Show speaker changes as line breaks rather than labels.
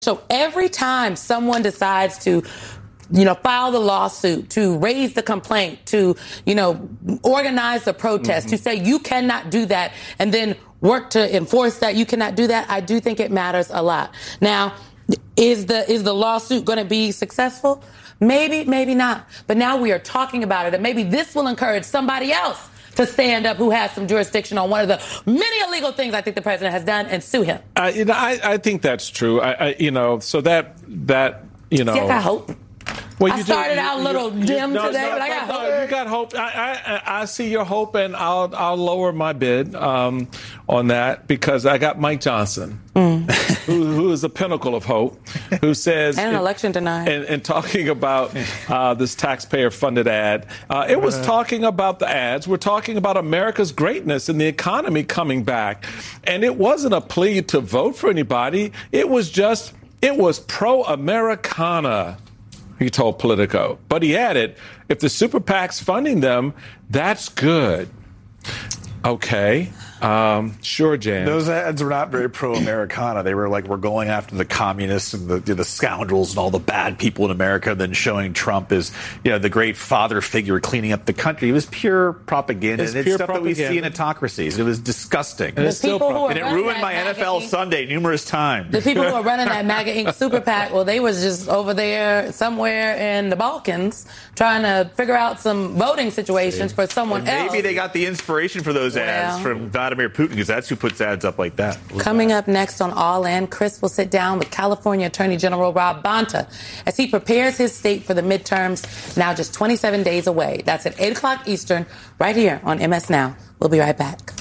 So every time someone decides to, file the lawsuit, to raise the complaint, to, organize the protest, to say you cannot do that, and then work to enforce that you cannot do that, I do think it matters a lot. Now, is the lawsuit going to be successful? Maybe, maybe not. But now we are talking about it, and maybe this will encourage somebody else to stand up who has some jurisdiction on one of the many illegal things I think the president has done and sue him.
I think that's true. So that.
See, I got hope.
Well,
I started out a little dim today, but I got hope.
You got hope. I see your hope, and I'll lower my bid on that because I got Mike Johnson, who is the pinnacle of hope, who says
and an election denied.
And talking about this taxpayer-funded ad, it was talking about the ads. We're talking about America's greatness and the economy coming back, and it wasn't a plea to vote for anybody. It was pro-Americana. He told Politico. But he added, if the super PAC's funding them, that's good. Okay. Sure, Jan.
Those ads were not very pro-Americana. They were like, we're going after the communists and the scoundrels and all the bad people in America, then showing Trump as, the great father figure cleaning up the country. It was pure propaganda. It's stuff that we see in autocracies. It was disgusting.
And it
ruined my NFL Sunday numerous times.
The people who are running that MAGA Inc. super PAC, well, they was just over there somewhere in the Balkans trying to figure out some voting situations for someone else.
Maybe they got the inspiration for those ads from Vladimir Putin, because that's who puts ads up like that.
Coming up next on All In, Chris will sit down with California Attorney General Rob Bonta as he prepares his state for the midterms, now just 27 days away. That's at 8 o'clock Eastern, right here on MS Now. We'll be right back.